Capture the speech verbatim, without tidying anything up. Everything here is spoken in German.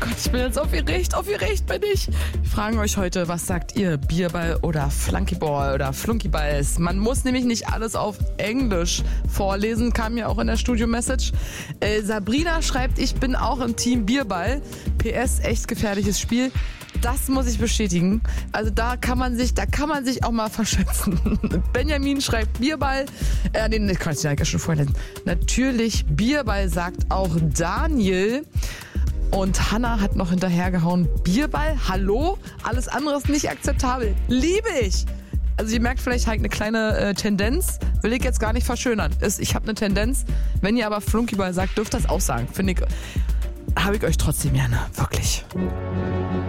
Gott, ich bin jetzt aufgeregt, aufgeregt bin ich. Wir fragen euch heute, was sagt ihr? Bierball oder Flunkyball oder Flunkyballs? Man muss nämlich nicht alles auf Englisch vorlesen, kam ja auch in der Studio-Message. Äh, Sabrina schreibt, ich bin auch im Team Bierball. P S, echt gefährliches Spiel. Das muss ich bestätigen. Also da kann man sich, da kann man sich auch mal verschätzen. Benjamin schreibt Bierball. Äh, den kann ich ja schon vorlesen. Natürlich Bierball, sagt auch Daniel. Und Hanna hat noch hinterhergehauen, Bierball, hallo? Alles andere ist nicht akzeptabel. Liebe ich! Also ihr merkt vielleicht halt eine kleine äh, Tendenz, will ich jetzt gar nicht verschönern. Ist, ich habe eine Tendenz. Wenn ihr aber Flunkyball sagt, dürft ihr das auch sagen. Finde ich, habe ich euch trotzdem gerne. Wirklich.